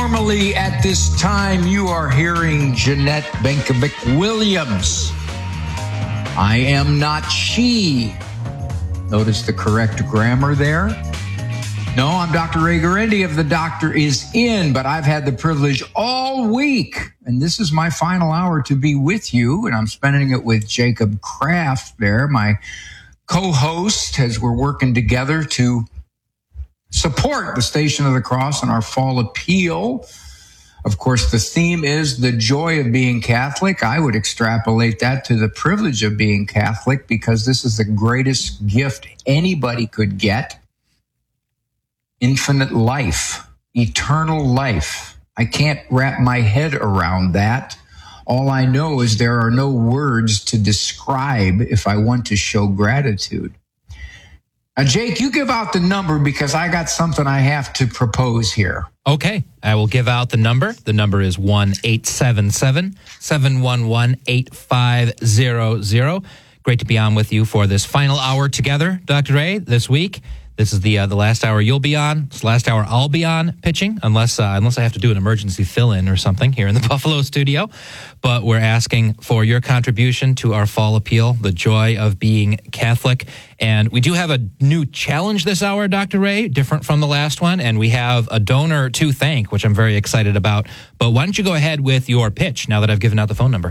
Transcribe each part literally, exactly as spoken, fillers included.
Normally at this time, you are hearing Jeanette Benkovic-Williams. I am not she. Notice the correct grammar there. No, I'm Doctor Ray Guarendi of The Doctor Is In, but I've had the privilege all week, and this is my final hour to be with you, and I'm spending it with Jacob Kraft there, my co-host, as we're working together to support the Station of the Cross and our fall appeal. Of course, the theme is the joy of being Catholic. I would extrapolate that to the privilege of being Catholic, because this is the greatest gift anybody could get. Infinite life, eternal life. I can't wrap my head around that. All I know is there are no words to describe if I want to show gratitude. Now, Jake, you give out the number because I got something I have to propose here. Okay, I will give out the number. The number is one eight seven seven, seven one one, eight five zero zero. Great to be on with you for this final hour together, Doctor Ray, this week. This is the uh, the last hour you'll be on. It's the last hour I'll be on pitching, unless uh, unless I have to do an emergency fill-in or something here in the Buffalo studio. But we're asking for your contribution to our fall appeal, the joy of being Catholic. And we do have a new challenge this hour, Doctor Ray, different from the last one. And we have a donor to thank, which I'm very excited about. But why don't you go ahead with your pitch now that I've given out the phone number?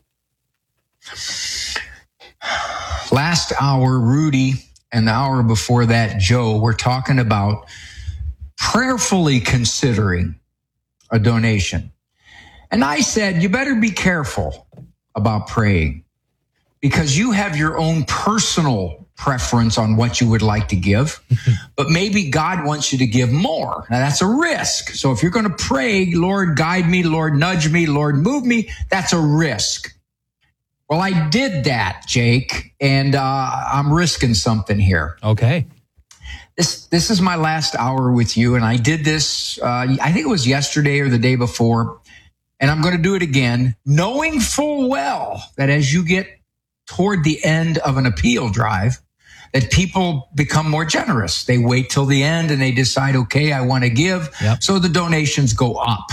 Last hour, Rudy, and the hour before that, Joe, we're talking about prayerfully considering a donation. And I said, you better be careful about praying, because you have your own personal preference on what you would like to give, but maybe God wants you to give more. Now, that's a risk. So if you're going to pray, Lord, guide me, Lord, nudge me, Lord, move me, that's a risk. Well, I did that, Jake, and uh, I'm risking something here. Okay. This this is my last hour with you, and I did this, uh, I think it was yesterday or the day before, and I'm going to do it again, knowing full well that as you get toward the end of an appeal drive, that people become more generous. They wait till the end, and they decide, okay, I want to give, yep. So the donations go up.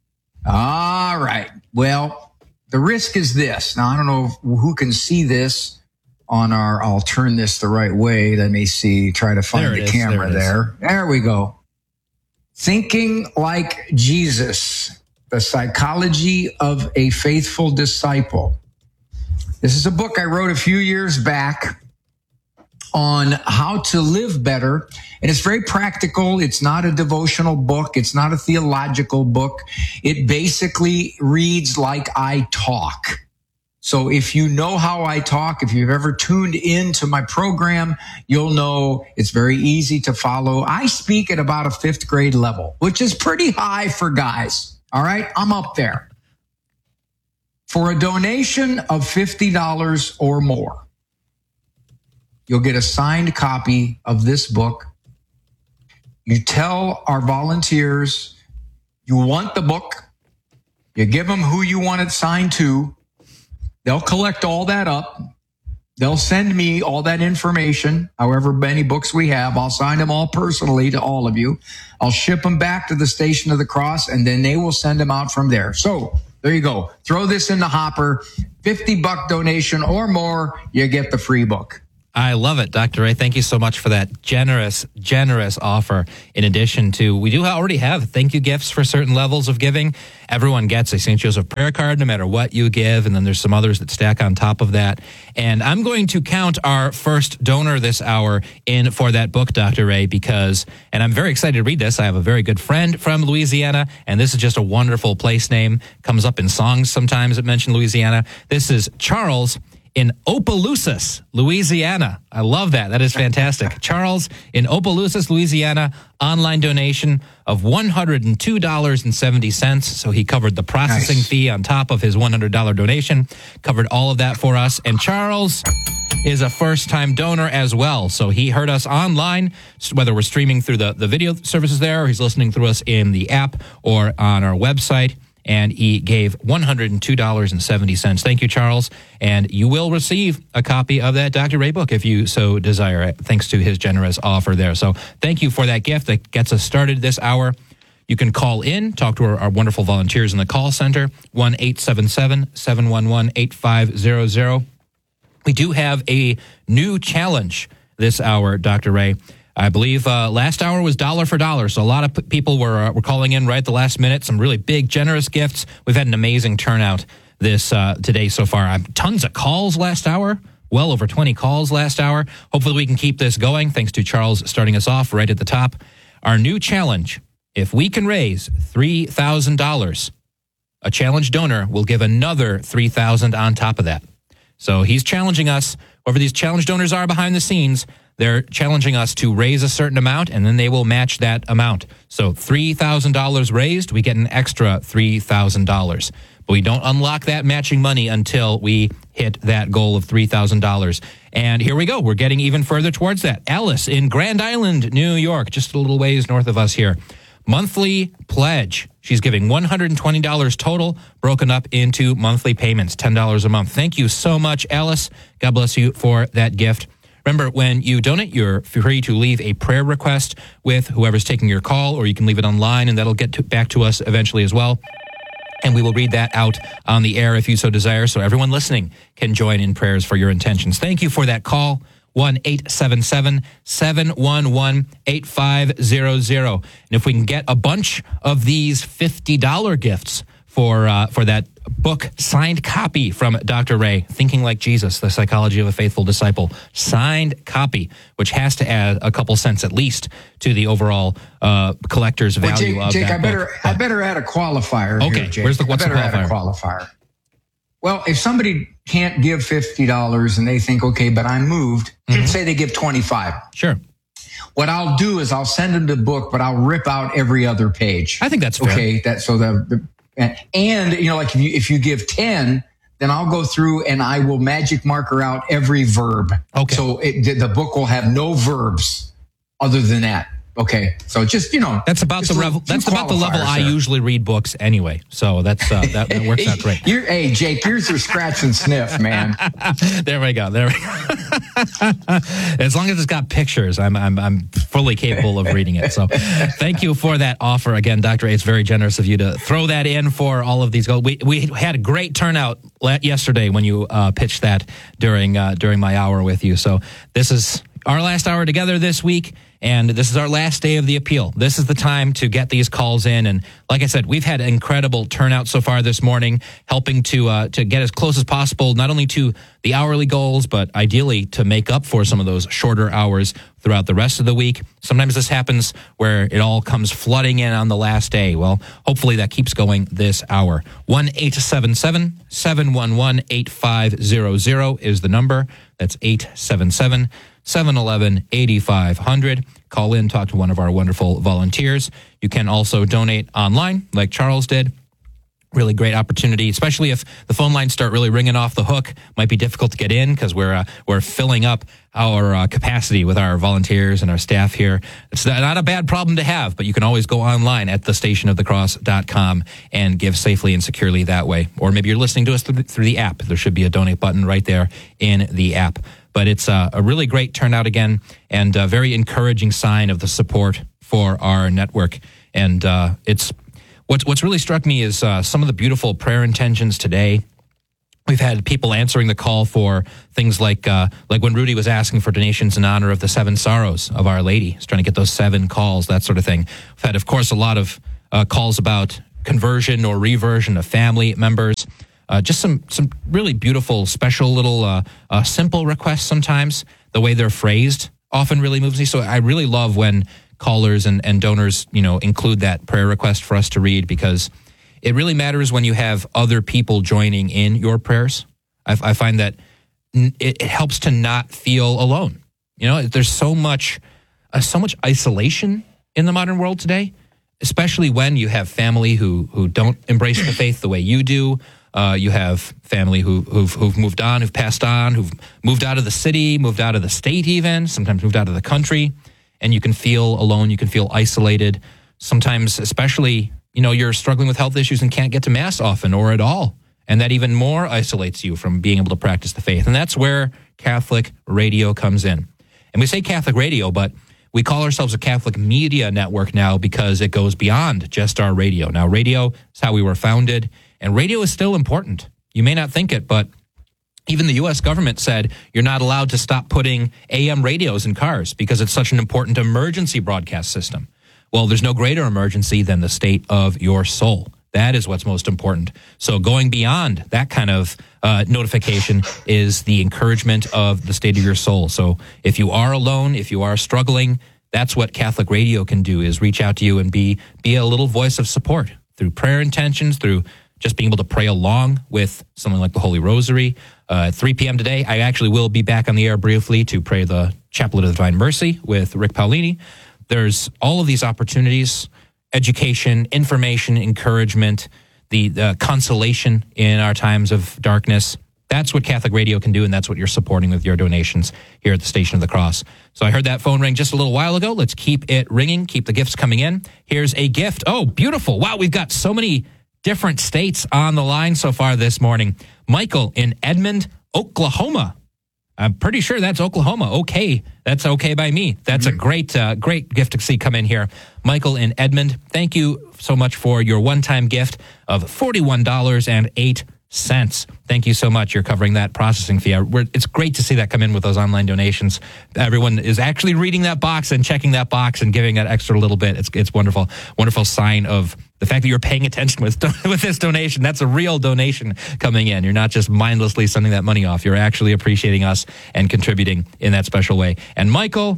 All right, well, the risk is this. Now, I don't know who can see this on our, I'll turn this the right way. Let me see, try to find the camera there. There we go. Thinking Like Jesus, the Psychology of a Faithful Disciple. This is a book I wrote a few years back on how to live better. And it's very practical. It's not a devotional book. It's not a theological book. It basically reads like I talk. So if you know how I talk, if you've ever tuned into my program, you'll know it's very easy to follow. I speak at about a fifth grade level, which is pretty high for guys. All right, I'm up there. For a donation of fifty dollars or more, you'll get a signed copy of this book. You tell our volunteers you want the book. You give them who you want it signed to. They'll collect all that up. They'll send me all that information, however many books we have. I'll sign them all personally to all of you. I'll ship them back to the Station of the Cross, and then they will send them out from there. So there you go. Throw this in the hopper. fifty buck donation or more, you get the free book. I love it, Doctor Ray. Thank you so much for that generous, generous offer. In addition to, we do already have thank you gifts for certain levels of giving. Everyone gets a Saint Joseph prayer card no matter what you give, and then there's some others that stack on top of that. And I'm going to count our first donor this hour in for that book, Doctor Ray, because, and I'm very excited to read this. I have a very good friend from Louisiana, and this is just a wonderful place name. Comes up in songs sometimes that mention Louisiana. This is Charles in Opelousas, Louisiana. I love that. That is fantastic. Charles in Opelousas, Louisiana, online donation of one hundred two dollars and seventy cents. So he covered the processing nice. fee on top of his one hundred dollars donation, covered all of that for us. And Charles is a first-time donor as well. So he heard us online, whether we're streaming through the, the video services there, or he's listening through us in the app or on our website. And he gave one hundred two dollars and seventy cents. Thank you, Charles. And you will receive a copy of that Doctor Ray book if you so desire it, thanks to his generous offer there. So thank you for that gift that gets us started this hour. You can call in, talk to our, our wonderful volunteers in the call center, one eight seven seven, seven one one, eight five zero zero. We do have a new challenge this hour, Doctor Ray. I believe uh, last hour was dollar for dollar, so a lot of p- people were uh, were calling in right at the last minute. Some really big, generous gifts. We've had an amazing turnout this uh, today so far. Uh, tons of calls last hour. Well over twenty calls last hour. Hopefully we can keep this going, thanks to Charles starting us off right at the top. Our new challenge. If we can raise three thousand dollars, a challenge donor will give another three thousand dollars on top of that. So he's challenging us, whoever these challenge donors are behind the scenes, they're challenging us to raise a certain amount, and then they will match that amount. So three thousand dollars raised, we get an extra three thousand dollars. But we don't unlock that matching money until we hit that goal of three thousand dollars. And here we go. We're getting even further towards that. Alice in Grand Island, New York, just a little ways north of us here. Monthly pledge. She's giving one hundred twenty dollars total, broken up into monthly payments, ten dollars a month. Thank you so much, Alice. God bless you for that gift. Remember, when you donate, you're free to leave a prayer request with whoever's taking your call, or you can leave it online, and that'll get to, back to us eventually as well. And we will read that out on the air if you so desire, so everyone listening can join in prayers for your intentions. Thank you for that call. one eight seven seven, seven one one, eight five zero zero. And if we can get a bunch of these fifty dollars gifts for uh, for that book, signed copy from Doctor Ray, Thinking Like Jesus, The Psychology of a Faithful Disciple, signed copy, which has to add a couple cents at least to the overall uh, collector's value well, Jake, of Jake, that I better, book. I better add a qualifier Okay, here, Jake. where's the, what's I better the qualifier? add a qualifier. Well, if somebody can't give fifty dollars and they think, okay, but I'm moved, mm-hmm. say they give twenty-five. Sure. What I'll do is I'll send them the book, but I'll rip out every other page. I think that's fair. Okay, that so the, the and you know, like if you if you give ten, then I'll go through and I will magic marker out every verb. Okay. So it, the book will have no verbs other than that. Okay, so just you know, that's about the level. That's about the level I usually read books anyway. So that's uh, that, that works out great. You're, hey, Jake, yours are scratch and sniff, man. There we go. There we go. As long as it's got pictures, I'm I'm I'm fully capable of reading it. So, thank you for that offer again, Doctor A. It's very generous of you to throw that in for all of these goals. We we had a great turnout yesterday when you uh, pitched that during uh, during my hour with you. So this is our last hour together this week. And this is our last day of the appeal. This is the time to get these calls in. And like I said, we've had incredible turnout so far this morning, helping to uh, to get as close as possible, not only to the hourly goals, but ideally to make up for some of those shorter hours throughout the rest of the week. Sometimes this happens where it all comes flooding in on the last day. Well, hopefully that keeps going this hour. one eight seven seven, seven one one, eight five zero zero is the number. That's eight seven seven, seven one one, eight five zero zero. Call in, talk to one of our wonderful volunteers. You can also donate online like Charles did. Really great opportunity, especially if the phone lines start really ringing off the hook. Might be difficult to get in because we're uh, we're filling up our uh, capacity with our volunteers and our staff here. It's not a bad problem to have, but you can always go online at the station of the cross dot com and give safely and securely that way. Or maybe you're listening to us through the, through the app. There should be a donate button right there in the app. But it's uh, a really great turnout again, and a very encouraging sign of the support for our network. And uh, it's what's what's really struck me is uh, some of the beautiful prayer intentions today. We've had people answering the call for things like uh, like when Rudy was asking for donations in honor of the seven sorrows of Our Lady. He's trying to get those seven calls, that sort of thing. We've had, of course, a lot of uh, calls about conversion or reversion of family members. Uh, just some some really beautiful, special little uh, uh, simple requests sometimes. The way they're phrased often really moves me. So I really love when callers and, and donors, you know, include that prayer request for us to read, because it really matters when you have other people joining in your prayers. I, I find that it, it helps to not feel alone. You know, there's so much, uh, so much isolation in the modern world today, especially when you have family who who don't embrace the faith the way you do. Uh, you have family who, who've, who've moved on, who've passed on, who've moved out of the city, moved out of the state even, sometimes moved out of the country, and you can feel alone, you can feel isolated. Sometimes, especially, you know, you're struggling with health issues and can't get to Mass often or at all, and that even more isolates you from being able to practice the faith. And that's where Catholic radio comes in. And we say Catholic radio, but we call ourselves a Catholic media network now because it goes beyond just our radio. Now, radio is how we were founded, and radio is still important. You may not think it, but even the U S government said you're not allowed to stop putting A M radios in cars because it's such an important emergency broadcast system. Well, there's no greater emergency than the state of your soul. That is what's most important. So going beyond that kind of uh, notification is the encouragement of the state of your soul. So if you are alone, if you are struggling, that's what Catholic radio can do, is reach out to you and be be a little voice of support through prayer intentions, through just being able to pray along with something like the Holy Rosary. Uh, at three p.m. today, I actually will be back on the air briefly to pray the Chaplet of the Divine Mercy with Rick Paolini. There's all of these opportunities, education, information, encouragement, the, the consolation in our times of darkness. That's what Catholic radio can do, and that's what you're supporting with your donations here at the Station of the Cross. So I heard that phone ring just a little while ago. Let's keep it ringing, keep the gifts coming in. Here's a gift. Oh, beautiful. Wow, we've got so many different states on the line so far this morning. Michael in Edmond, Oklahoma. I'm pretty sure that's Oklahoma. Okay, that's okay by me. That's a great, uh, great gift to see come in here. Michael in Edmond, thank you so much for your one-time gift of forty-one dollars and eight cents. Thank you so much. You're covering that processing fee. We're, it's great to see that come in with those online donations. Everyone is actually reading that box and checking that box and giving that extra little bit. It's it's wonderful, wonderful sign of the fact that you're paying attention with with this donation. That's a real donation coming in. You're not just mindlessly sending that money off. You're actually appreciating us and contributing in that special way. And Michael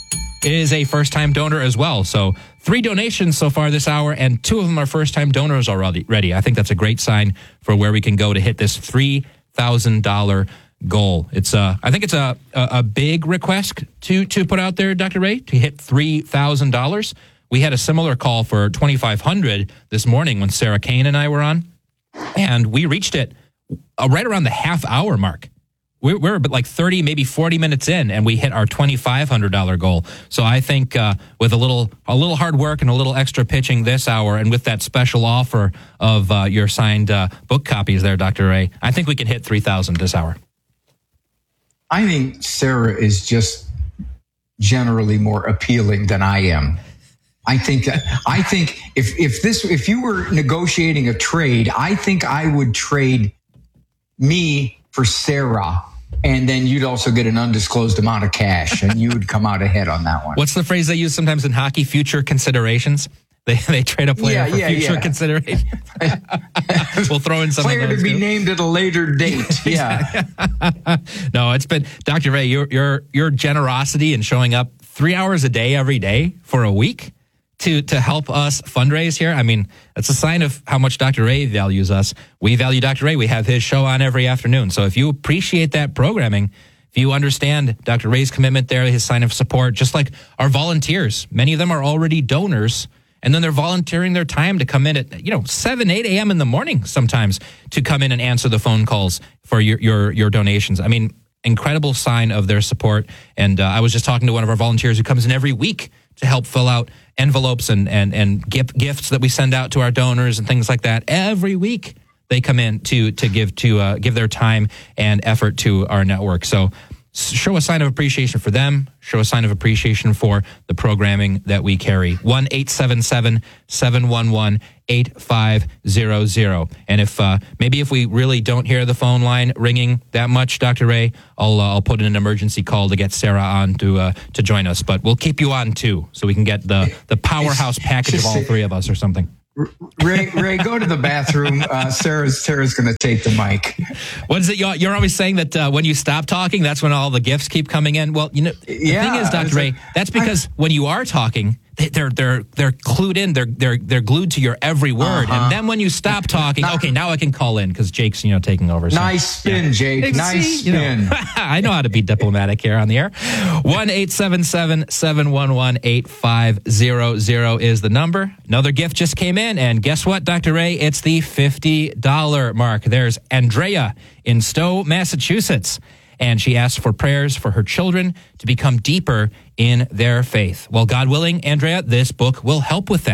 is a first-time donor as well. So three donations so far this hour, and two of them are first-time donors already. Ready. I think that's a great sign for where we can go to hit this three thousand dollars goal. It's uh, I think it's a, a a big request to to put out there, Doctor Ray, to hit three thousand dollars. We had a similar call for twenty-five hundred dollars this morning when Sarah Kane and I were on, and we reached it uh, right around the half-hour mark. We're, we're like thirty, maybe forty minutes in, and we hit our twenty-five hundred dollars goal. So I think uh, with a little a little hard work and a little extra pitching this hour, and with that special offer of uh, your signed uh, book copies there, Doctor Ray, I think we can hit three thousand this hour. I think Sarah is just generally more appealing than I am. I think that I think if if this if you were negotiating a trade, I think I would trade me for Sarah, and then you'd also get an undisclosed amount of cash, and you would come out ahead on that one. What's the phrase they use sometimes in hockey? Future considerations. They they trade a player yeah, for yeah, future yeah. consideration. We'll throw in some player of those to be too. named at a later date. Yeah. No, it's been Doctor Ray. Your your your generosity in showing up three hours a day every day for a week to to help us fundraise here. I mean, it's a sign of how much Doctor Ray values us. We value Doctor Ray. We have his show on every afternoon. So if you appreciate that programming, if you understand Doctor Ray's commitment there, his sign of support, just like our volunteers, many of them are already donors, and then they're volunteering their time to come in at, you know, seven, eight a.m. in the morning sometimes to come in and answer the phone calls for your your, your donations. I mean, incredible sign of their support. And uh, I was just talking to one of our volunteers who comes in every week to help fill out envelopes and, and, and gift, gifts that we send out to our donors and things like that. Every week they come in to to give to uh, give their time and effort to our network. So show a sign of appreciation for them. Show a sign of appreciation for the programming that we carry. one eight seven seven, seven one one, eight five zero zero. And if uh, maybe if we really don't hear the phone line ringing that much, Doctor Ray, I'll uh, I'll put in an emergency call to get Sarah on to uh, to join us. But we'll keep you on too, so we can get the the powerhouse package of all three of us or something. Ray, Ray, go to the bathroom. Uh, Sarah's Sarah's going to take the mic. What is it? You're, you're always saying that uh, when you stop talking, that's when all the gifts keep coming in. Well, you know, the yeah, thing is, Doctor Ray, that's because I, when you are talking, they're they're they're clued in. They're they're they're glued to your every word. Uh-huh. And then when you stop talking, not, okay, now I can call in because Jake's you know taking over. So, nice spin, yeah. Jake. It's, nice see, spin. You know, I know how to be diplomatic here on the air. One eight seven seven seven one one eight five zero zero is the number. Another gift just came in, and guess what, Doctor Ray? It's the fifty dollar mark. There's Andrea in Stowe, Massachusetts. And she asked for prayers for her children to become deeper in their faith. Well, God willing, Andrea, this book will help with that.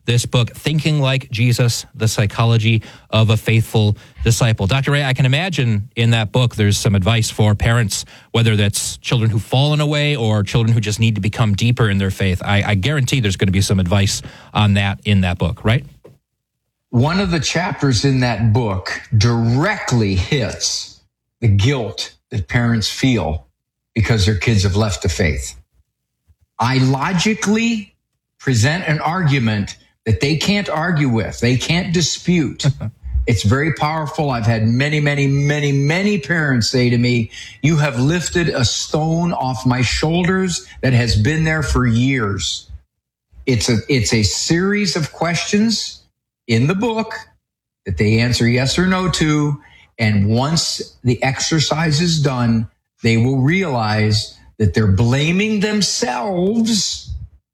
this book, Thinking Like Jesus, The Psychology of a Faithful Disciple. Doctor Ray, I can imagine in that book there's some advice for parents, whether that's children who've fallen away or children who just need to become deeper in their faith. I, I guarantee there's going to be some advice on that in that book, right? One of the chapters in that book directly hits the guilt that parents feel because their kids have left the faith. I logically present an argument that they can't argue with, they can't dispute. It's very powerful. I've had many, many, many, many parents say to me, you have lifted a stone off my shoulders that has been there for years. It's a, it's a series of questions in the book that they answer yes or no to. And once the exercise is done, they will realize that they're blaming themselves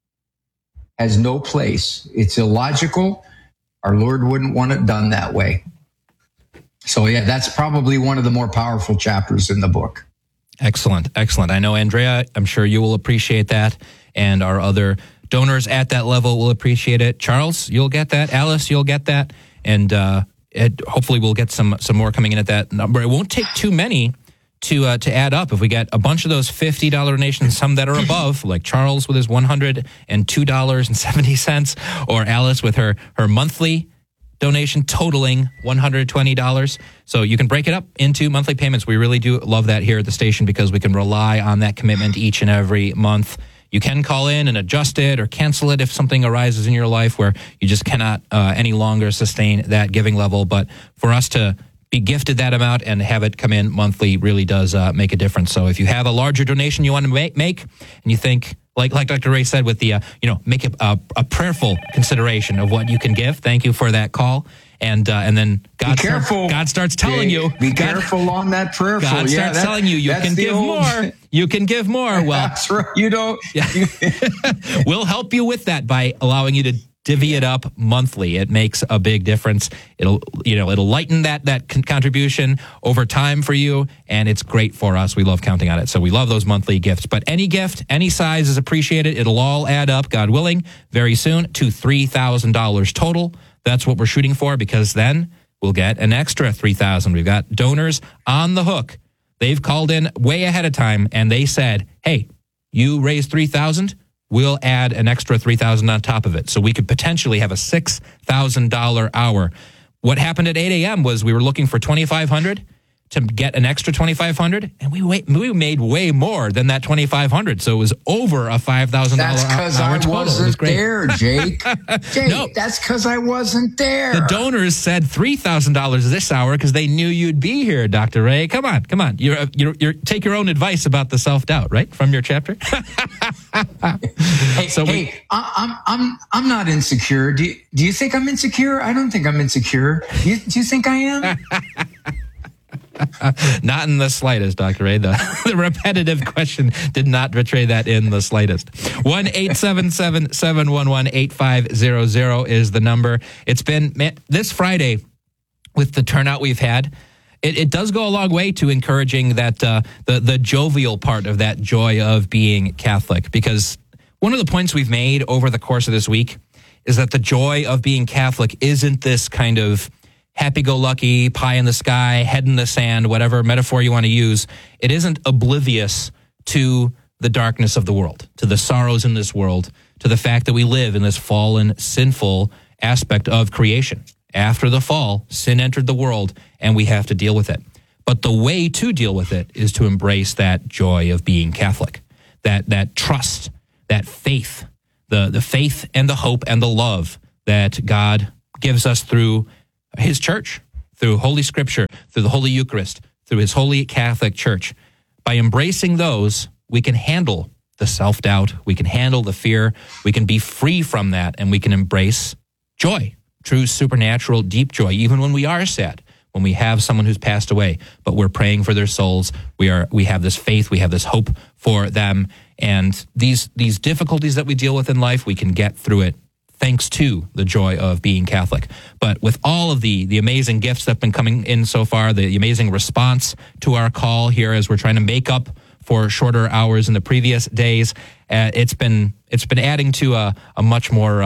has no place. It's illogical. Our Lord wouldn't want it done that way. So yeah, that's probably one of the more powerful chapters in the book. Excellent, excellent. I know, Andrea, I'm sure you will appreciate that, and our other donors at that level will appreciate it. Charles, you'll get that. Alice, you'll get that. And uh, it, hopefully we'll get some some more coming in at that number. It won't take too many to uh, to add up. If we get a bunch of those fifty dollars donations, some that are above, like Charles with his one hundred two dollars and seventy cents, or Alice with her, her monthly donation totaling one hundred twenty dollars. So you can break it up into monthly payments. We really do love that here at the station because we can rely on that commitment each and every month. You can call in and adjust it or cancel it if something arises in your life where you just cannot uh, any longer sustain that giving level. But for us to be gifted that amount and have it come in monthly really does uh, make a difference. So if you have a larger donation you want to make, make and you think, like like Doctor Ray said, with the, uh, you know, make a, a, a prayerful consideration of what you can give. Thank you for that call. And uh, and then God, be careful. Start, God starts telling Jay, you. Be God, careful on that prayerful. God yeah, starts that, telling you you can give old... more. You can give more. Well, that's right. You don't. Yeah. We'll help you with that by allowing you to divvy it up monthly. It makes a big difference. It'll, you know, it'll lighten that that con- contribution over time for you, and it's great for us. We love counting on it. So we love those monthly gifts. But any gift, any size is appreciated. It'll all add up, God willing, very soon to three thousand dollars total. That's what we're shooting for, because then we'll get an extra three thousand dollars. We've got donors on the hook. They've called in way ahead of time, and they said, hey, you raised three thousand dollars, we'll add an extra three thousand dollars on top of it. So we could potentially have a six thousand dollars hour. What happened at eight a.m. was we were looking for twenty-five hundred dollars to get an extra twenty-five hundred dollars, and we wait, we made way more than that twenty-five hundred dollars. So it was over a five thousand dollars hour That's because I total. wasn't there, Jake. Jake, no. That's because I wasn't there. The donors said three thousand dollars this hour because they knew you'd be here, Doctor Ray. Come on, come on. You're, you're, you're, take your own advice about the self-doubt, right, from your chapter? hey, so hey we, I, I'm, I'm, I'm not insecure. Do you, do you think I'm insecure? I don't think I'm insecure. Do you, do you think I am? Not in the slightest, Doctor Ray. The, the repetitive question did not betray that in the slightest. one eight seven seven, seven one one, eight five zero zero is the number. It's been, man, this Friday, with the turnout we've had, it, it does go a long way to encouraging that uh, the, the jovial part of that joy of being Catholic. Because one of the points we've made over the course of this week is that the joy of being Catholic isn't this kind of happy-go-lucky, pie in the sky, head in the sand, whatever metaphor you want to use. It isn't oblivious to the darkness of the world, to the sorrows in this world, to the fact that we live in this fallen, sinful aspect of creation. After the fall, sin entered the world, and we have to deal with it. But the way to deal with it is to embrace that joy of being Catholic, that that trust, that faith, the, the faith and the hope and the love that God gives us through His church, through Holy Scripture, through the Holy Eucharist, through His Holy Catholic Church. By embracing those, we can handle the self-doubt, we can handle the fear, we can be free from that, and we can embrace joy, true supernatural, deep joy, even when we are sad, when we have someone who's passed away, but we're praying for their souls. We are, we have this faith, we have this hope for them, and these these difficulties that we deal with in life, we can get through it thanks to the joy of being Catholic. But with all of the the amazing gifts that have been coming in so far, the amazing response to our call here as we're trying to make up for shorter hours in the previous days, uh, it's been it's been adding to a, a much more uh,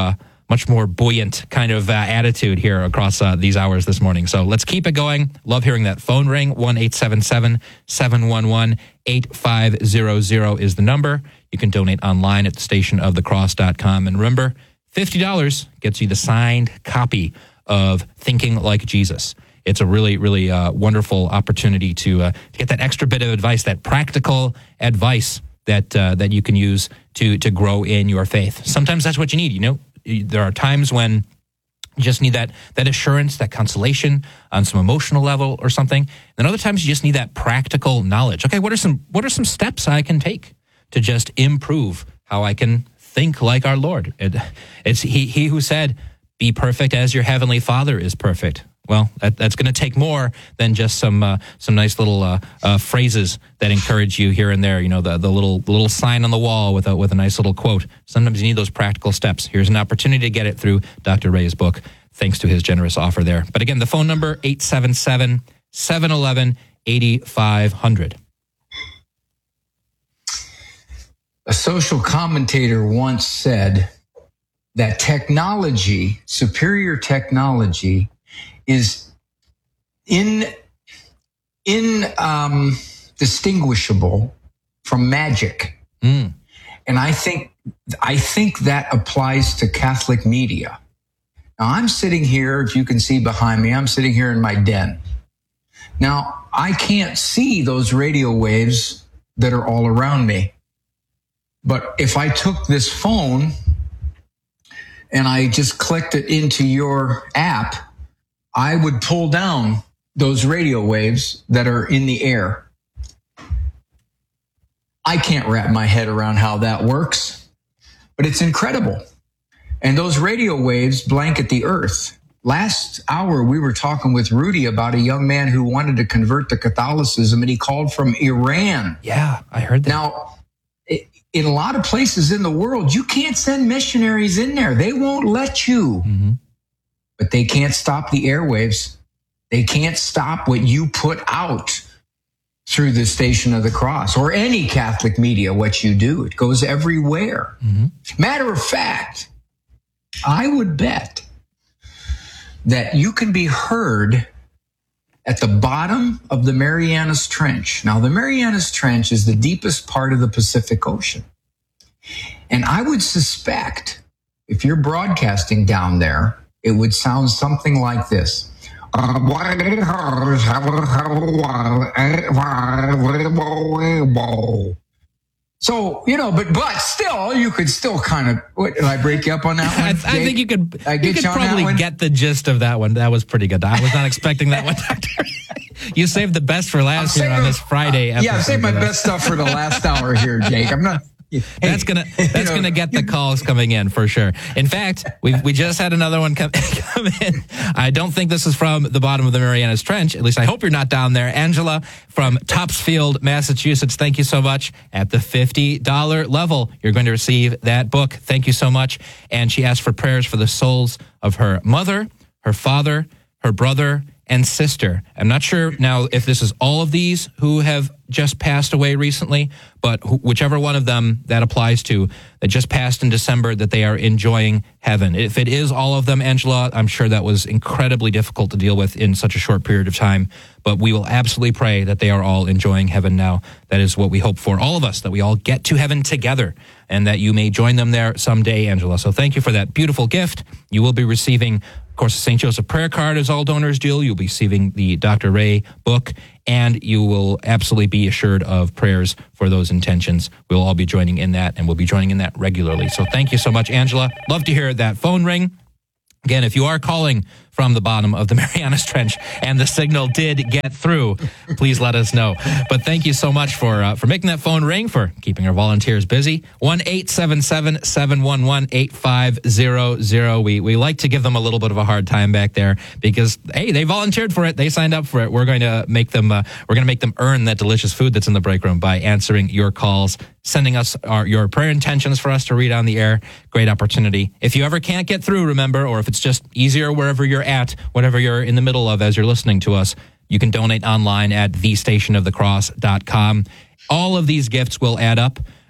much more buoyant kind of uh, attitude here across uh, these hours this morning. So let's keep it going. Love hearing that phone ring. one eight seven seven, seven one one, eight five zero zero is the number. You can donate online at station of the cross dot com. And remember, fifty dollars gets you the signed copy of Thinking Like Jesus. It's a really, really uh, wonderful opportunity to, uh, to get that extra bit of advice, that practical advice that uh, that you can use to to grow in your faith. Sometimes that's what you need. You know, there are times when you just need that that assurance, that consolation on some emotional level or something. And other times you just need that practical knowledge. Okay, what are some what are some steps I can take to just improve how I can think like our Lord? It, it's he he who said, "Be perfect as your heavenly Father is perfect." Well, that, that's going to take more than just some uh, some nice little uh, uh, phrases that encourage you here and there. You know, the the little the little sign on the wall with a with a nice little quote. Sometimes you need those practical steps. Here's an opportunity to get it through Doctor Ray's book, thanks to his generous offer there. But again, the phone number eight seven seven, seven one one, eight five zero zero. A social commentator once said that technology, superior technology, is in in um, distinguishable from magic, mm. and I think I think that applies to Catholic media. Now I'm sitting here, if you can see behind me, I'm sitting here in my den. Now I can't see those radio waves that are all around me, but if I took this phone and I just clicked it into your app, I would pull down those radio waves that are in the air. I can't wrap my head around how that works, but it's incredible. And those radio waves blanket the earth. Last hour, we were talking with Rudy about a young man who wanted to convert to Catholicism, and he called from Iran. Yeah, I heard that. Now, in a lot of places in the world, you can't send missionaries in there. They won't let you. Mm-hmm. But they can't stop the airwaves. They can't stop what you put out through the Station of the Cross or any Catholic media, what you do. It goes everywhere. Mm-hmm. Matter of fact, I would bet that you can be heard at the bottom of the Marianas Trench. Now, the Marianas Trench is the deepest part of the Pacific Ocean. And I would suspect if you're broadcasting down there, it would sound something like this. So, you know, but but still, you could still kind of, what, did I break you up on that one? I, I think you could, I you could you probably get the gist of that one. That was pretty good. I was not expecting that one. You saved the best for last year on this Friday episode. Yeah, I saved my best stuff for the last hour here, Jake. I'm not... Hey, that's gonna that's you know, gonna get the calls coming in for sure. In fact, we we just had another one come, come in. I don't think this is from the bottom of the Marianas Trench. At least I hope you're not down there. Angela from Topsfield, Massachusetts. Thank you so much. At the fifty dollars level, you're going to receive that book. Thank you so much. And she asked for prayers for the souls of her mother, her father, her brother, and sister. I'm not sure now if this is all of these who have just passed away recently, but wh- whichever one of them that applies to, that just passed in December, that they are enjoying heaven. If it is all of them, Angela, I'm sure that was incredibly difficult to deal with in such a short period of time, but we will absolutely pray that they are all enjoying heaven now. That is what we hope for, all of us, that we all get to heaven together and that you may join them there someday, Angela. So thank you for that beautiful gift. You will be receiving, of course, the Saint Joseph prayer card, as all donors do. You'll be receiving the Doctor Ray book, and you will absolutely be assured of prayers for those intentions. We'll all be joining in that, and we'll be joining in that regularly. So thank you so much, Angela. Love to hear that phone ring. Again, if you are calling from the bottom of the Marianas Trench and the signal did get through, please let us know. But thank you so much for uh, for making that phone ring, for keeping our volunteers busy. one eight seven seven, seven one one, eight five zero zero. We we like to give them a little bit of a hard time back there because, hey, they volunteered for it. They signed up for it. We're going to make them uh, we're going to make them earn that delicious food that's in the break room by answering your calls, sending us our, your prayer intentions for us to read on the air. Great opportunity. If you ever can't get through, remember, or if it's just easier wherever you're at, whatever you're in the middle of as you're listening to us, you can donate online at the station of the cross dot com. All of these gifts will add up.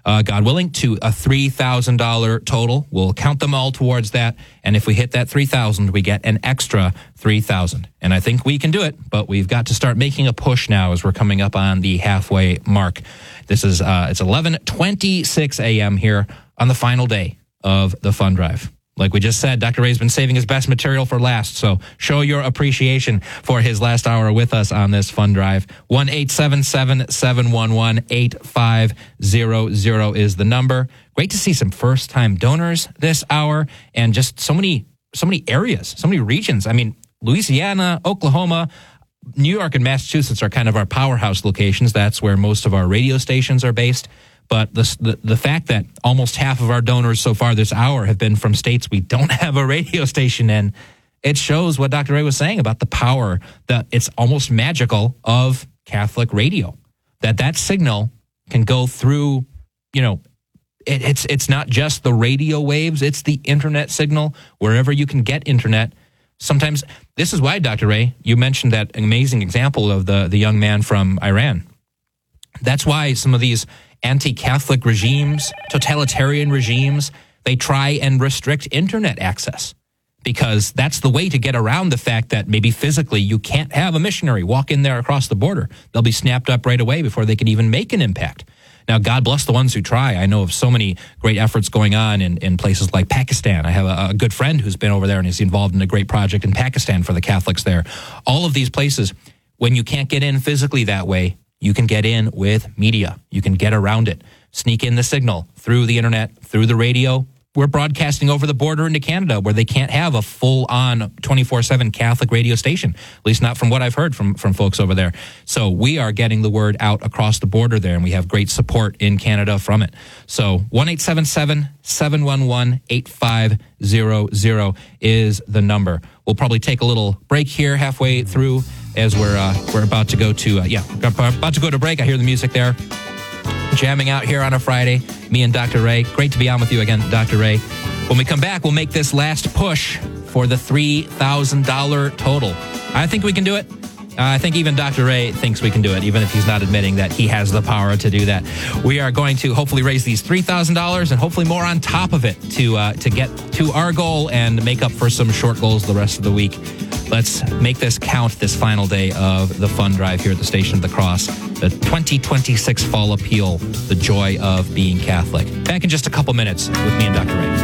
uh, God willing, to a three thousand dollars total. We'll count them all towards that. And if we hit that three thousand dollars, we get an extra three thousand dollars. And I think we can do it, but we've got to start making a push now as we're coming up on the halfway mark. This is, uh, it's eleven twenty-six a.m. here on the final day of the fund drive. Like we just said, Doctor Ray's been saving his best material for last, so show your appreciation for his last hour with us on this fund drive. one eight seven seven, seven one one, eight five zero zero is the number. Great to see some first-time donors this hour, and just so many, so many areas, so many regions. I mean, Louisiana, Oklahoma, New York, and Massachusetts are kind of our powerhouse locations. That's where most of our radio stations are based. But the, the the fact that almost half of our donors so far this hour have been from states we don't have a radio station in, it shows what Doctor Ray was saying about the power, that it's almost magical, of Catholic radio. That that signal can go through, you know, it, it's it's not just the radio waves, it's the internet signal, wherever you can get internet. Sometimes, this is why, Doctor Ray, you mentioned that amazing example of the, the young man from Iran. That's why some of these anti-Catholic regimes, totalitarian regimes, they try and restrict internet access, because that's the way to get around the fact that maybe physically you can't have a missionary walk in there across the border. They'll be snapped up right away before they can even make an impact. Now, God bless the ones who try. I know of so many great efforts going on in, in places like Pakistan. I have a, a good friend who's been over there and is involved in a great project in Pakistan for the Catholics there. All of these places, when you can't get in physically that way, you can get in with media. You can get around it. Sneak in the signal through the internet, through the radio. We're broadcasting over the border into Canada, where they can't have a full-on twenty-four seven Catholic radio station, at least not from what I've heard from, from folks over there. So we are getting the word out across the border there, and we have great support in Canada from it. So one eight seven seven, seven one one, eight five zero zero is the number. We'll probably take a little break here halfway through as we're uh, we're about to go to, uh, yeah, about to go to break. I hear the music there. Jamming out here on a Friday, me and Doctor Ray. Great to be on with you again, Doctor Ray. When we come back, we'll make this last push for the three thousand dollars total. I think we can do it. Uh, I think even Doctor Ray thinks we can do it, even if he's not admitting that he has the power to do that. We are going to hopefully raise these three thousand dollars and hopefully more on top of it to uh, to get to our goal and make up for some short goals the rest of the week. Let's make this count, this final day of the fund drive here at the Station of the Cross, the twenty twenty-six Fall Appeal, the joy of being Catholic. Back in just a couple minutes with me and Doctor Ray.